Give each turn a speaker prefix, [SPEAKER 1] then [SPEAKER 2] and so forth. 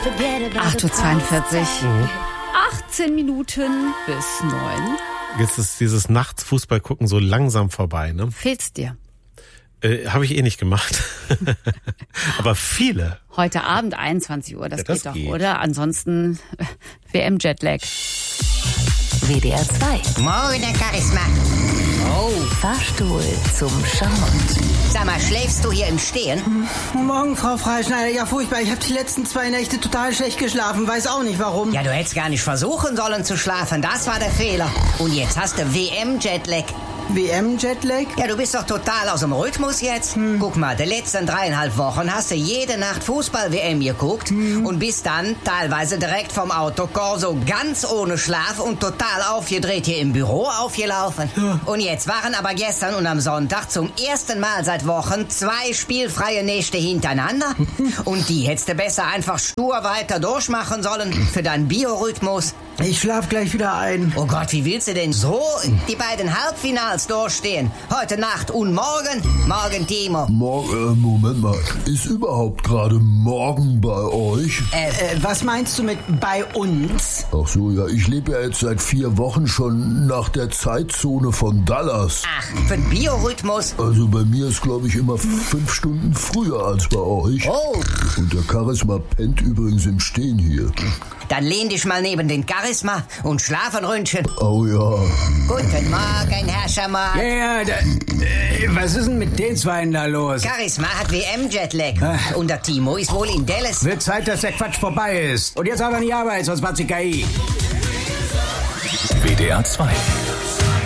[SPEAKER 1] 8:42 Uhr. 18 Minuten bis 9.
[SPEAKER 2] Jetzt ist dieses Nachts-Fußball gucken so langsam vorbei, ne?
[SPEAKER 1] Fehlt's dir?
[SPEAKER 2] Habe ich nicht gemacht. Aber viele.
[SPEAKER 1] Heute Abend 21 Uhr, das
[SPEAKER 2] Ja, das
[SPEAKER 1] geht doch,
[SPEAKER 2] geht.
[SPEAKER 1] oder? Ansonsten WM-Jetlag.
[SPEAKER 3] WDR 2.
[SPEAKER 4] Morgen, der Charisma. Oh,
[SPEAKER 3] Fahrstuhl zum Charmant.
[SPEAKER 4] sag mal, schläfst du hier im Stehen?
[SPEAKER 5] Morgen, Frau Freischneider. Ja, furchtbar. Ich habe die letzten 2 Nächte total schlecht geschlafen. Weiß auch nicht, warum.
[SPEAKER 4] Ja, du hättest gar nicht versuchen sollen zu schlafen. Das war der Fehler. Und jetzt hast du WM-Jetlag.
[SPEAKER 5] WM-Jetlag?
[SPEAKER 4] Ja, du bist doch total aus dem Rhythmus jetzt. Guck mal, die letzten 3,5 Wochen hast du jede Nacht Fußball-WM geguckt und bist dann teilweise direkt vom Autokorso ganz ohne Schlaf und total aufgedreht hier im Büro aufgelaufen.
[SPEAKER 5] Ja.
[SPEAKER 4] Und jetzt waren aber gestern und am Sonntag zum ersten Mal seit Wochen 2 spielfreie Nächte hintereinander. Und die hättest du besser einfach stur weiter durchmachen sollen für deinen Biorhythmus.
[SPEAKER 5] Ich schlaf gleich wieder ein.
[SPEAKER 4] Oh Gott, wie willst du denn so die beiden Halbfinals durchstehen? Heute Nacht und morgen? Morgen, Timo.
[SPEAKER 6] Moment mal. Ist überhaupt gerade morgen bei euch?
[SPEAKER 5] Was meinst du mit bei uns?
[SPEAKER 6] Ach so, ja, ich lebe ja jetzt seit 4 Wochen schon nach der Zeitzone von Dallas.
[SPEAKER 4] Ach, für den Biorhythmus?
[SPEAKER 6] Also bei mir ist, glaube ich, immer 5 Stunden früher als bei euch.
[SPEAKER 4] Oh,
[SPEAKER 6] Und der Charisma pennt übrigens im Stehen hier.
[SPEAKER 4] dann lehn dich mal neben den Charisma und schlaf ein Ründchen.
[SPEAKER 6] Oh ja.
[SPEAKER 4] Guten Morgen, Herr Schamat.
[SPEAKER 7] Was ist denn mit den Zweien da los?
[SPEAKER 4] Charisma hat WM-Jetlag. Und der Timo ist wohl in Dallas.
[SPEAKER 7] Wird Zeit, dass der Quatsch vorbei ist. Und jetzt aber nicht Arbeit, sonst macht sie KI.
[SPEAKER 8] WDR 2